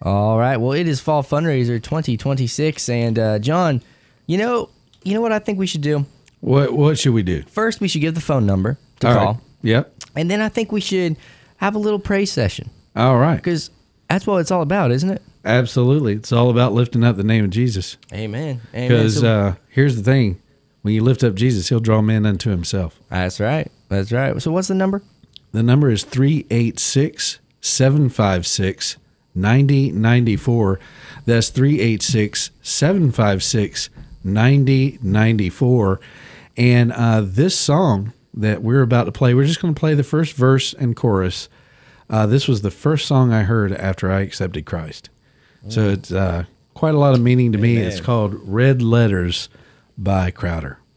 All right. Well, it is Fall Fundraiser 2026. And, John, you know what I think we should do? What should we do? First, we should give the phone number to All call. right. Yep. And then I think we should have a little praise session. All right. Because that's what it's all about, isn't it? Absolutely. It's all about lifting up the name of Jesus. Amen. Because here's the thing. When you lift up Jesus, he'll draw men unto himself. That's right. That's right. So what's the number? The number is 386-756-9094. That's 386-756-9094. And this song that we're about to play, we're just going to play the first verse and chorus. This was the first song I heard after I accepted Christ. So it's quite a lot of meaning to me. It's called Red Letters by Crowder.